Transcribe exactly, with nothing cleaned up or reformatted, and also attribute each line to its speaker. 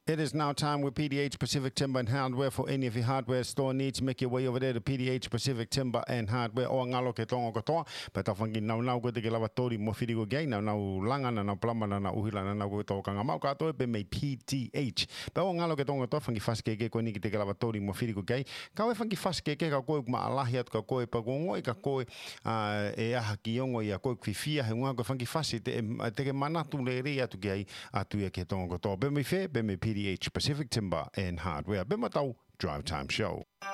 Speaker 1: It is now time with P D H Pacific Timber and Hardware. For any of your hardware store needs, make your way over there to P D H Pacific Timber and Hardware. O ngalo ke tongo katoa, pa ta whangi nau nau koe te ke lawa tori mo whirigo gai, nau nau langa na nau plama na nau uhila na nau koe tau kanga mau katoa, pe mei P D H. Pa o ngalo ke tongo katoa, whangi whaske ke koe ni ki te ke lawa tori mo whirigo gai. Ka oe whangi whaske ke ka koe kuma alahi atu ka koe pa gongo, i ka koe uh, e aha ki ongo i a koe kwifia, he ngā koe whangi whasi te, te ke manatu le rei atu ki ai, atu e ke tongo katoa. Pe mei whe, pe mei P D H Pacific Timber and Hardware. Be matau Drive Time Show.